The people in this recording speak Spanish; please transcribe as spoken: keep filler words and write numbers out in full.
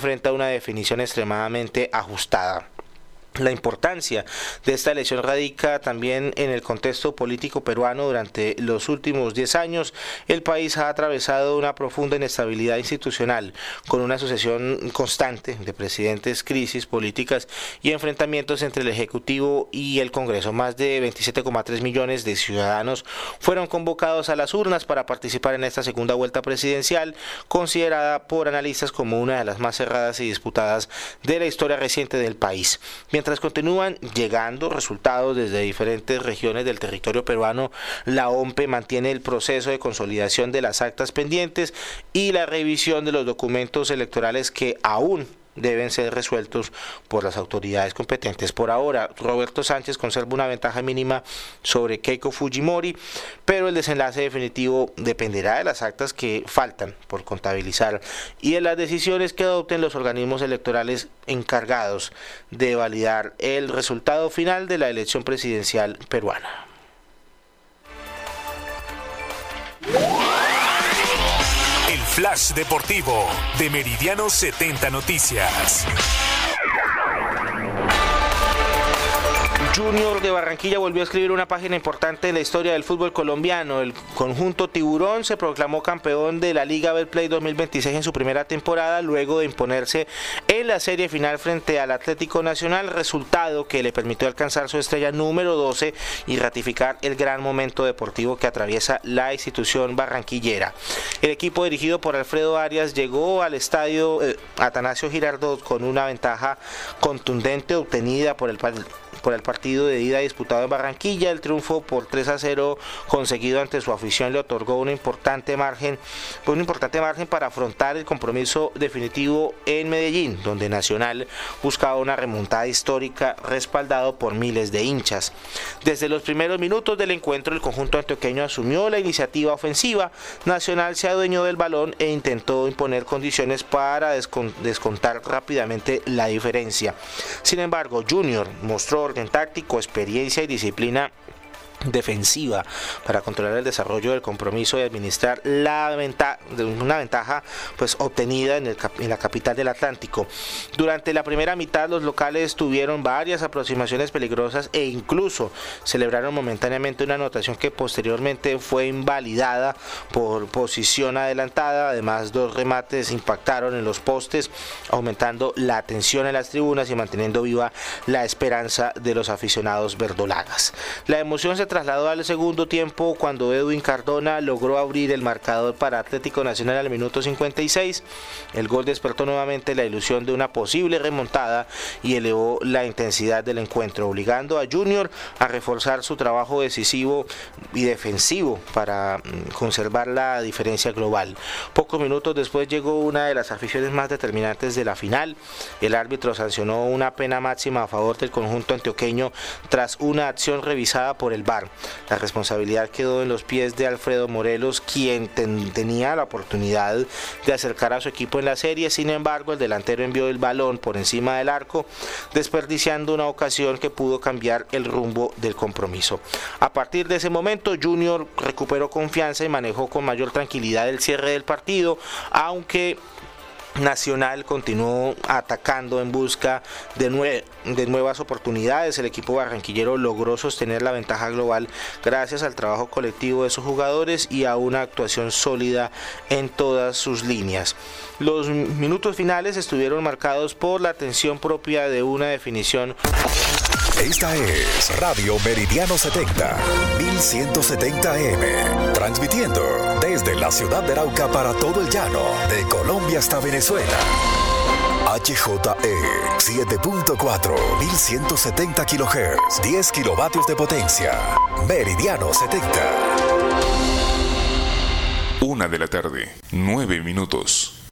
enfrenta una definición extremadamente ajustada. La importancia de esta elección radica también en el contexto político peruano. Durante los últimos diez años, el país ha atravesado una profunda inestabilidad institucional, con una sucesión constante de presidentes, crisis políticas y enfrentamientos entre el Ejecutivo y el Congreso. Más de veintisiete coma tres millones de ciudadanos fueron convocados a las urnas para participar en esta segunda vuelta presidencial, considerada por analistas como una de las más cerradas y disputadas de la historia reciente del país. Mientras continúan llegando resultados desde diferentes regiones del territorio peruano, la O M P E mantiene el proceso de consolidación de las actas pendientes y la revisión de los documentos electorales que aún deben ser resueltos por las autoridades competentes. Por ahora, Roberto Sánchez conserva una ventaja mínima sobre Keiko Fujimori, pero el desenlace definitivo dependerá de las actas que faltan por contabilizar y de las decisiones que adopten los organismos electorales encargados de validar el resultado final de la elección presidencial peruana. Flash Deportivo de Meridiano setenta Noticias. Junior de Barranquilla volvió a escribir una página importante en la historia del fútbol colombiano. El conjunto tiburón se proclamó campeón de la Liga Betplay dos mil veintiséis en su primera temporada, luego de imponerse en la serie final frente al Atlético Nacional, resultado que le permitió alcanzar su estrella número doce y ratificar el gran momento deportivo que atraviesa la institución barranquillera. El equipo dirigido por Alfredo Arias llegó al estadio eh, Atanasio Girardot con una ventaja contundente obtenida por el por el partido de ida disputado en Barranquilla. El triunfo por tres a cero conseguido ante su afición le otorgó un importante margen, un importante margen para afrontar el compromiso definitivo en Medellín, donde Nacional buscaba una remontada histórica respaldado por miles de hinchas. Desde los primeros minutos del encuentro, el conjunto antioqueño asumió la iniciativa ofensiva. Nacional se adueñó del balón e intentó imponer condiciones para descontar rápidamente la diferencia. Sin embargo, Junior mostró orden táctico, experiencia y disciplina defensiva para controlar el desarrollo del compromiso y administrar la ventaja, una ventaja pues obtenida en, el, en la capital del Atlántico. Durante la primera mitad, los locales tuvieron varias aproximaciones peligrosas e incluso celebraron momentáneamente una anotación que posteriormente fue invalidada por posición adelantada. Además, dos remates impactaron en los postes, aumentando la tensión en las tribunas y manteniendo viva la esperanza de los aficionados verdolagas. La emoción se trasladó al segundo tiempo cuando Edwin Cardona logró abrir el marcador para Atlético Nacional al minuto cincuenta y seis. El gol despertó nuevamente la ilusión de una posible remontada y elevó la intensidad del encuentro, obligando a Junior a reforzar su trabajo decisivo y defensivo para conservar la diferencia global. Pocos minutos después llegó una de las aficiones más determinantes de la final. El árbitro sancionó una pena máxima a favor del conjunto antioqueño tras una acción revisada por el V A R. La responsabilidad quedó en los pies de Alfredo Morelos, quien ten, tenía la oportunidad de acercar a su equipo en la serie. Sin embargo, el delantero envió el balón por encima del arco, desperdiciando una ocasión que pudo cambiar el rumbo del compromiso. A partir de ese momento, Junior recuperó confianza y manejó con mayor tranquilidad el cierre del partido, aunque Nacional continuó atacando en busca de, nue- de nuevas oportunidades. El equipo barranquillero logró sostener la ventaja global gracias al trabajo colectivo de sus jugadores y a una actuación sólida en todas sus líneas. Los minutos finales estuvieron marcados por la tensión propia de una definición. Esta es Radio Meridiano setenta, mil ciento setenta A M, transmitiendo desde la ciudad de Arauca para todo el llano, de Colombia hasta Venezuela. H J E siete punto cuatro, mil ciento setenta kilohertz, diez kilovatios de potencia. Meridiano setenta. Una de la tarde, nueve minutos.